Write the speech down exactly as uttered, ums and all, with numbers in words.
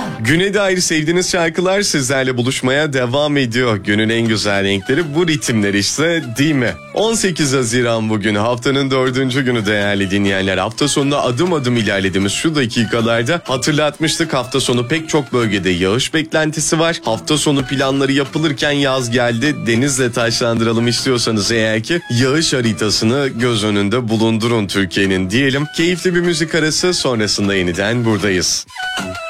Güne dair sevdiğiniz şarkılar sizlerle buluşmaya devam ediyor. Günün en güzel renkleri bu ritimler işte, değil mi? on sekiz Haziran bugün, haftanın dördüncü günü değerli dinleyenler. Hafta sonuna adım adım ilerlediğimiz şu dakikalarda hatırlatmıştık. Hafta sonu pek çok bölgede yağış beklentisi var. Hafta sonu planları yapılırken yaz geldi. Denizle taşlandıralım istiyorsanız eğer ki yağış haritasını göz önünde bulundurun Türkiye'nin diyelim. Keyifli bir müzik arası sonrasında yeniden buradayız.